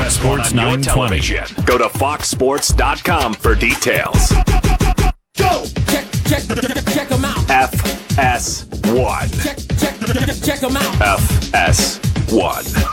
Fox Sports 920. Go to foxsports.com for details. Go! Check them out. FS1. Check them out. FS1.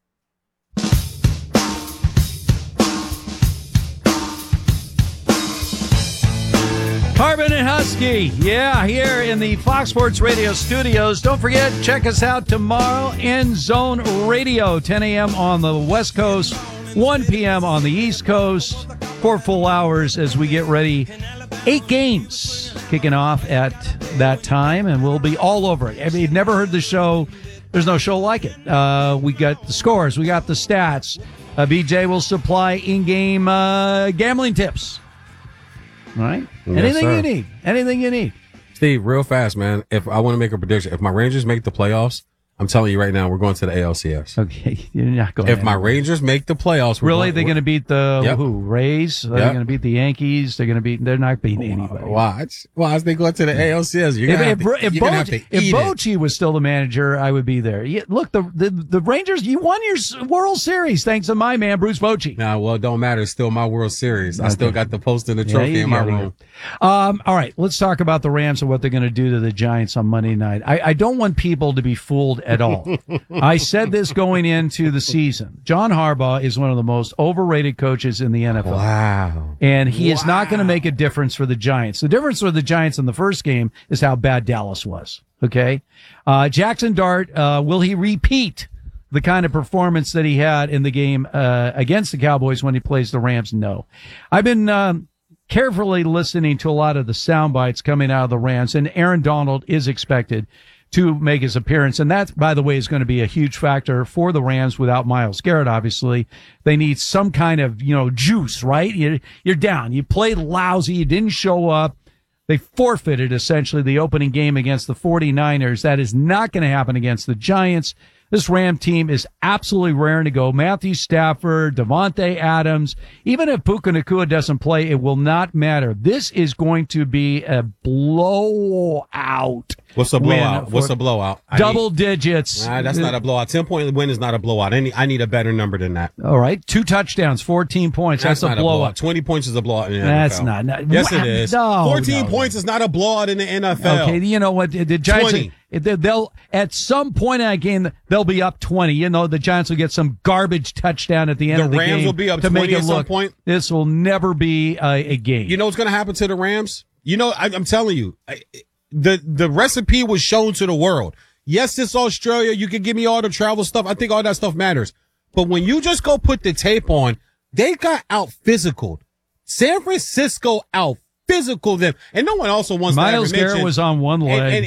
Harbin and Husky, here in the Fox Sports Radio studios. Don't forget, check us out tomorrow, End Zone Radio, 10 a.m. on the West Coast, 1 p.m. on the East Coast, 4 full hours as we get ready. 8 games kicking off at that time, and we'll be all over it. If you've never heard the show, there's no show like it. We got the scores, we got the stats. BJ will supply in-game gambling tips. All right. Yes, Anything you need. Steve, real fast, man. If I want to make a prediction, if my Rangers make the playoffs, I'm telling you right now, we're going to the ALCS. Okay, you're not going. If my Rangers make the playoffs, they're going to beat the Rays. They're going to beat the Yankees. They're not beating anybody. Watch as they go to the ALCS. If Bochy was still the manager, I would be there. Look, the Rangers, you won your World Series thanks to my man Bruce Bochy. Nah, well, it don't matter. It's still my World Series. Okay. I still got the poster and the trophy in my room. All right, let's talk about the Rams and what they're going to do to the Giants on Monday night. I don't want people to be fooled at all. I said this going into the season. John Harbaugh is one of the most overrated coaches in the NFL. Wow. And he is not going to make a difference for the Giants. The difference for the Giants in the first game is how bad Dallas was. Okay. Jackson Dart, will he repeat the kind of performance that he had in the game against the Cowboys when he plays the Rams? No. I've been carefully listening to a lot of the sound bites coming out of the Rams, and Aaron Donald is expected to make his appearance. And that, by the way, is going to be a huge factor for the Rams without Myles Garrett, obviously. They need some kind of, juice, right? You're down. You played lousy. You didn't show up. They forfeited, essentially, the opening game against the 49ers. That is not going to happen against the Giants. This Ram team is absolutely raring to go. Matthew Stafford, Devontae Adams. Even if Puka Nacua doesn't play, it will not matter. This is going to be a blowout. What's a blowout? What's a blowout? Double digits. That's not a blowout. 10-point win is not a blowout. I need a better number than that. All right. 2 touchdowns, 14 points. That's a blowout. 20 points is a blowout in the That's NFL. not. Yes, it is. No, 14 points is not a blowout in the NFL. Okay. You know what? The Giants, 20. They'll, at some point in that game, they'll be up 20. The Giants will get some garbage touchdown at the end of the game. The Rams will be up to 20 make it at some point. This will never be a game. You know what's going to happen to the Rams? I'm telling you. The recipe was shown to the world. Yes, it's Australia. You can give me all the travel stuff. I think all that stuff matters. But when you just go put the tape on, they got out physicaled. San Francisco out physical them, and no one also wants Myles to ever Garrett was on one leg.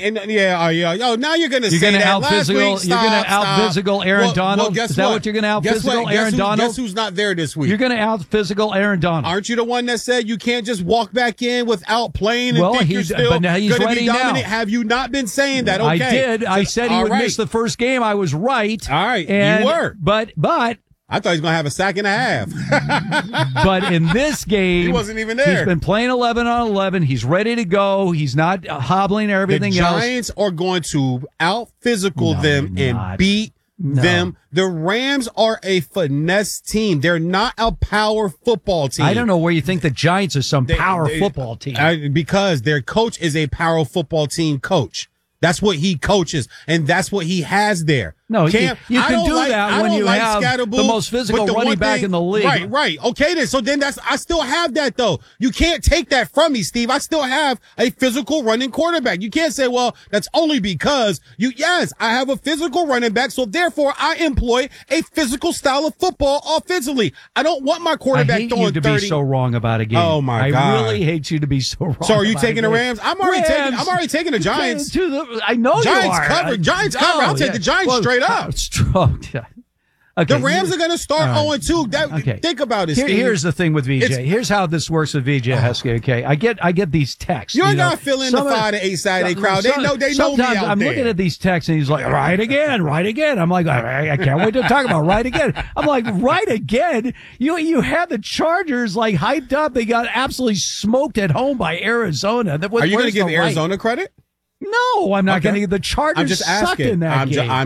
Now you're going to say that. You're going to out physical Aaron Donald. Is that what you're going to out physical Aaron Donald? Guess who's not there this week? You're going to out physical Aaron Donald. Aren't you the one that said you can't just walk back in without playing? And think you're still but now he's ready now. Have you not been saying that? Okay, I did. I said he would miss the first game. I was right. All right, you were. But I thought he was going to have a sack and a half. But in this game, he wasn't even there. He's been playing 11 on 11. He's ready to go. He's not hobbling everything else. The Giants are going to out-physical them and beat them. The Rams are a finesse team. They're not a power football team. I don't know where you think the Giants are some power football team. Because their coach is a power football team coach. That's what he coaches, and that's what he has there. No, you can do that when you have the most physical running back in the league. Right. Okay, then. So then I still have that, though. You can't take that from me, Steve. I still have a physical running quarterback. You can't say, well, that's only because yes, I have a physical running back, so therefore I employ a physical style of football offensively. I don't want my quarterback throwing 30. I hate you to be so wrong about a game. Oh, my God. I really hate you to be so wrong. So are you taking the Rams? I'm already taking the Giants. I know Giants you are. Giants cover. I'll take the Giants straight up. Okay. The Rams are going to start 0-2. Think about it, Steve. Here's the thing with VJ. Here's how this works with VJ Husky. Okay, I get these texts. You're not feeling the 5 to 8 Saturday crowd. They know me out there. I'm looking at these texts and he's like, right again. I'm like, I can't wait to talk about right again. I'm like, right again. You had the Chargers like hyped up. They got absolutely smoked at home by Arizona. Are you going to give Arizona credit? No, I'm not going to. The Chargers sucked in that game.